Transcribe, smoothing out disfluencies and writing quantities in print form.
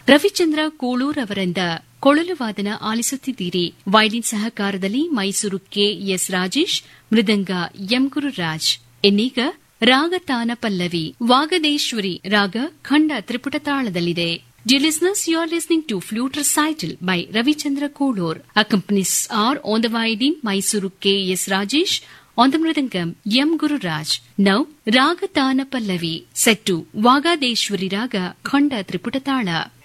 ರವಿಚಂದ್ರ ಕೂಳೂರ್ ಅವರಿಂದ ಕೊಳಲು ವಾದನ ಆಲಿಸುತ್ತಿದ್ದೀರಿ. ವೈಲಿನ್ ಸಹಕಾರದಲ್ಲಿ ಮೈಸೂರು ಕೆಎಸ್ ರಾಜೇಶ್, ಮೃದಂಗ ಎಂ ಗುರುರಾಜ್. ಇನ್ನೀಗ ರಾಗತಾನ ಪಲ್ಲವಿ ವಾಗದೇಶ್ವರಿ ರಾಗ ಖಂಡ ತ್ರಿಪುಟ ತಾಳದಲ್ಲಿದೆ. Dear listeners, you are listening to Flute Recital by Ravichandra Kolur. Accompanies are on the violin Mysuru K.S. Rajesh, on the mridangam M. Guru Raj. Now, Raga Tana Pallavi, set to Vagadeshwari Raga Khanda Triputatala.